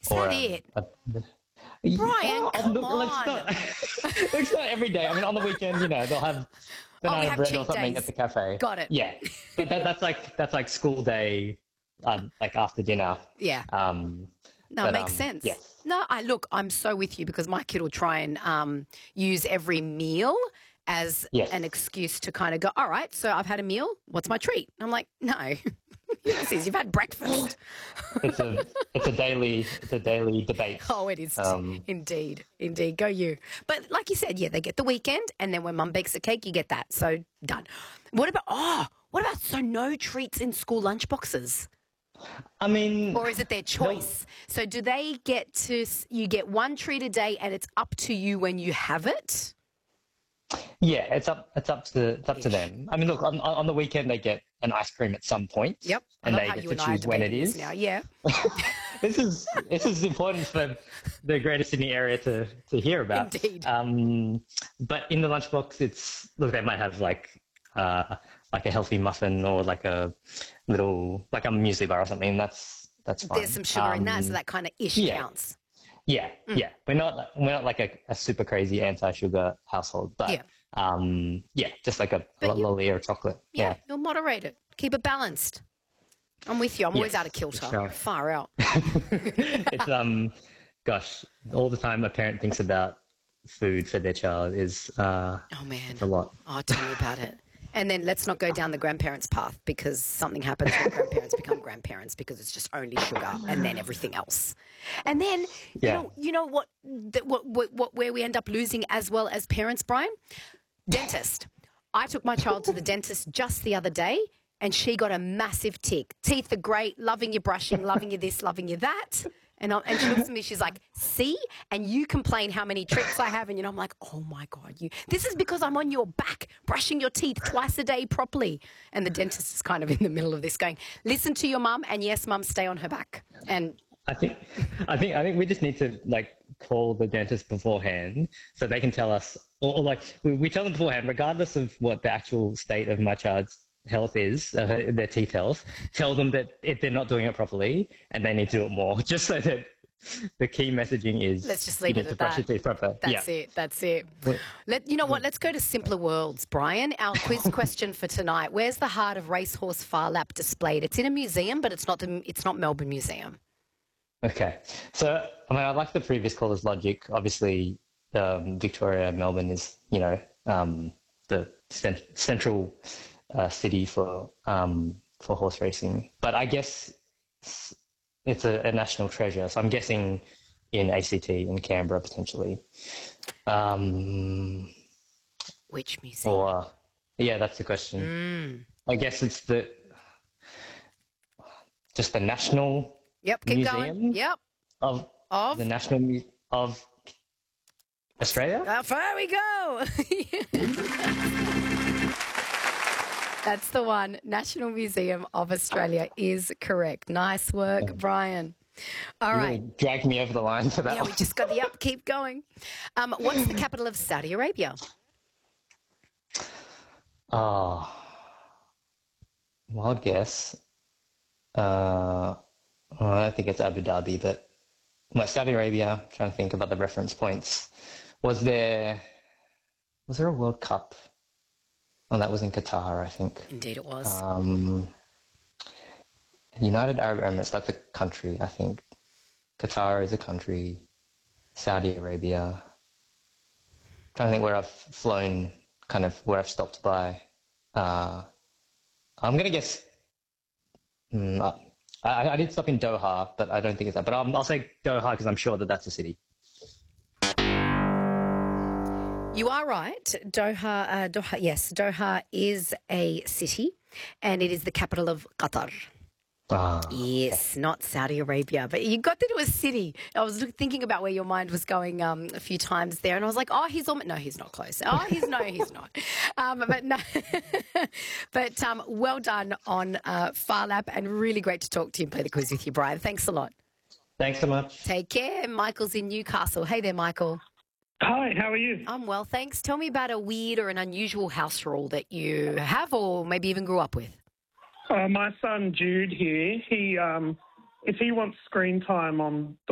or that it? a Brian, come look, like, on. it's not every day. I mean, on the weekend, they'll have Oh, we banana have bread or cheat something days. at the cafe. Got it. Yeah, but that's like school day, like after dinner. Yeah. Um, No, it but makes sense. yes, No, I'm so with you because my kid will try and use every meal as yes, an excuse to kind of go, all right, so I've had a meal. What's my treat? And I'm like, no, this is, you've had breakfast. it's a it's a daily debate. Oh, it is Um, indeed. Indeed. Go you. But like you said, yeah, they get the weekend and then when mum bakes a cake, you get that. So done. What about so no treats in school lunchboxes? I mean, Or is it their choice? So do they get to, you get one treat a day and it's up to you when you have it? yeah, it's up to them. I mean, look, on the weekend they get an ice cream at some point, Yep. I and love they how get you to and I are choose when it debating this is. now. Yeah. This is important for the Greater Sydney area to hear about. Indeed. But in the lunchbox, look, they might have like a healthy muffin or like a little like a muesli bar or something. That's fine. There's some sugar in that, so that kind of ish yeah. counts. Yeah, yeah. We're not like a super crazy anti-sugar household, but Yeah. yeah, just like a But lolly or chocolate. Yeah, Yeah. you'll moderate it. Keep it balanced. I'm with you. I'm always Yes, out of kilter. sure. Far out. It's gosh, all the time a parent thinks about food for their child is Oh, man. it's a lot. Oh, tell me about it. And then let's not go down the grandparents' path because something happens when grandparents become grandparents because it's just only sugar and then everything else. And then Yeah. you know what where we end up losing as well as parents, Brian? Dentist. I took my child to the dentist just the other day and she got a massive tick. Teeth are great, loving your brushing, loving you this, loving you that. And she looks at me, she's like, see? And you complain how many tricks I have. And I'm like, oh my God, this is because I'm on your back, brushing your teeth twice a day properly. And the dentist is kind of in the middle of this going, listen to your mum. And yes, mum, stay on her back. And I think we just need to call the dentist beforehand so they can tell us, or we tell them beforehand, regardless of what the actual state of my child's health is, their teeth health, tell them that if they're not doing it properly and they need to do it more, just so that the key messaging is let's just leave you it need to at brush that. your teeth proper. That's it. That's it. You know what? Let's go to simpler worlds, Brian. Our quiz question for tonight. Where's the heart of Racehorse Phar Lap displayed? It's in a museum, but it's not Melbourne Museum. Okay. So, I mean, I like the previous caller's logic. Obviously, Victoria, Melbourne is, the central city for horse racing. But I guess it's a national treasure. So I'm guessing in ACT, in Canberra, potentially. Which museum? Yeah, that's the question. I guess it's just the National Yep, keep Museum going. Yep. of the of Australia. There we go. That's the one. National Museum of Australia is correct. Nice work, Brian. All right. Really dragged me over the line for that Yeah, one. we just got the up. Keep going. What's the capital of Saudi Arabia? Oh, wild guess. Well, I don't think it's Abu Dhabi, but Saudi Arabia. Trying to think about the reference points. Was there a World Cup? Oh, that was in Qatar, I think. Indeed, it was. United Arab Emirates, that's a country, I think. Qatar is a country. Saudi Arabia. Trying to think where I've flown, kind of where I've stopped by. I'm going to guess. I did stop in Doha, but I don't think it's that. But I'll say Doha because I'm sure that's a city. You are right. Doha, yes, Doha is a city and it is the capital of Qatar. Yes, not Saudi Arabia, but you got that it was city. I was thinking about where your mind was going a few times there, and I was like, oh, he's almost, no, he's not close. Oh, he's not. But no, but well done on Phar Lap, and really great to talk to you and play the quiz with you, Brian. Thanks a lot. Thanks so much. Take care. Michael's in Newcastle. Hey there, Michael. Hi, how are you? I'm well, thanks. Tell me about a weird or an unusual house rule that you have or maybe even grew up with. My son Jude here, if he wants screen time on